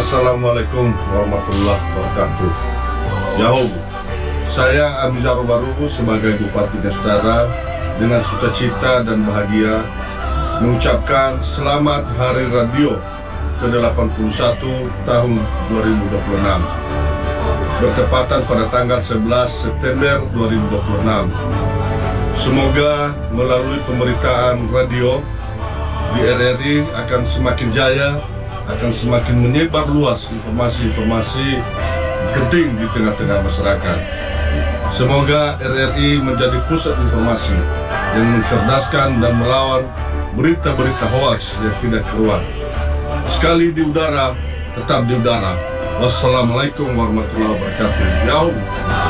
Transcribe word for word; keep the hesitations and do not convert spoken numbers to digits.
Assalamualaikum warahmatullahi wabarakatuh. Yahoo, saya Amizar Baruku sebagai Bupati Nestara dengan sukacita dan bahagia mengucapkan selamat Hari Radio ke delapan puluh satu tahun dua ribu dua puluh enam, bertepatan pada tanggal sebelas September dua ribu dua puluh enam. Semoga melalui pemberitaan radio di R R I akan semakin jaya, akan semakin menyebar luas informasi-informasi penting di tengah-tengah masyarakat. Semoga R R I menjadi pusat informasi yang mencerdaskan dan melawan berita-berita hoaks yang tidak keruan. Sekali di udara, tetap di udara. Wassalamualaikum warahmatullahi wabarakatuh. Yahoo.